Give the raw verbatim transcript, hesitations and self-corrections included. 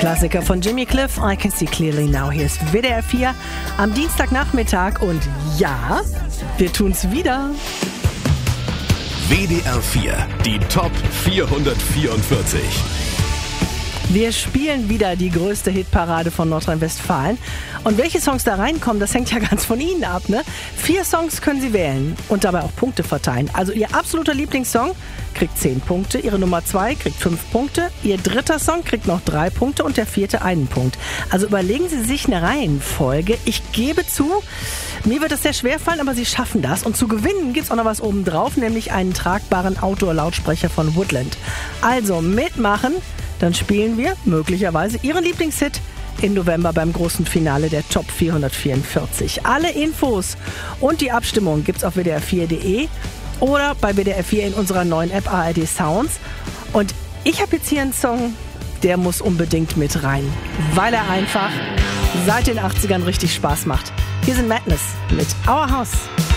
Klassiker von Jimmy Cliff, I Can See Clearly Now. Hier ist W D R vier am Dienstagnachmittag und ja, wir tun's wieder. W D R vier, die Top vierhundertvierundvierzig. Wir spielen wieder die größte Hitparade von Nordrhein-Westfalen. Und welche Songs da reinkommen, das hängt ja ganz von Ihnen ab, ne? Vier Songs können Sie wählen und dabei auch Punkte verteilen. Also Ihr absoluter Lieblingssong kriegt zehn Punkte, Ihre Nummer zwei kriegt fünf Punkte, Ihr dritter Song kriegt noch drei Punkte und der vierte einen Punkt. Also überlegen Sie sich eine Reihenfolge. Ich gebe zu, mir wird das sehr schwer fallen, aber Sie schaffen das. Und zu gewinnen gibt's auch noch was obendrauf, nämlich einen tragbaren Outdoor-Lautsprecher von Woodland. Also mitmachen. Dann spielen wir möglicherweise Ihren Lieblingshit im November beim großen Finale der Top vierhundertvierundvierzig. Alle Infos und die Abstimmung gibt's auf W D R vier Punkt de oder bei W D R vier in unserer neuen App A R D Sounds. Und ich habe jetzt hier einen Song, der muss unbedingt mit rein, weil er einfach seit den achtzigern richtig Spaß macht. Hier sind Madness mit Our House.